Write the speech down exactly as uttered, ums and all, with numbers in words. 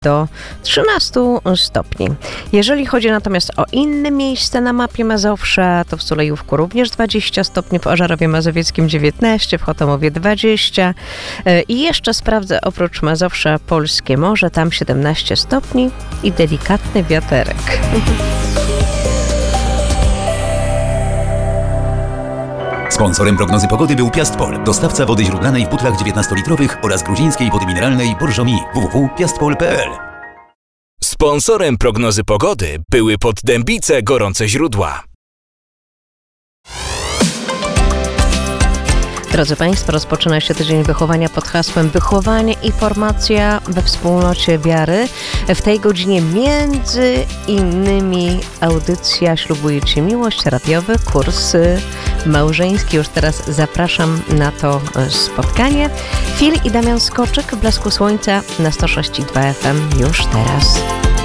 do trzynastu stopni. Jeżeli chodzi natomiast o inne miejsca na mapie Mazowsza, to w Sulejówku również dwadzieścia stopni, w Ożarowie Mazowieckim dziewiętnaście, w Chotomowie dwadzieścia i jeszcze sprawdzę oprócz Mazowsza Polskie Morze, tam siedemnaście stopni i delikatny wiaterek. Sponsorem prognozy pogody był Piastpol, dostawca wody źródlanej w butlach dziewiętnastolitrowych oraz gruzińskiej wody mineralnej Borżomi. w w w kropka piastpol kropka p l. Sponsorem prognozy pogody były Poddębice Gorące Źródła. Drodzy Państwo, rozpoczyna się tydzień wychowania pod hasłem Wychowanie i formacja we wspólnocie wiary. W tej godzinie między innymi audycja Ślubuję Ci miłość, radiowy kurs małżeński. Już teraz zapraszam na to spotkanie. Fil i Damian Skoczyk w blasku słońca na sto sześć i dwa F M już teraz.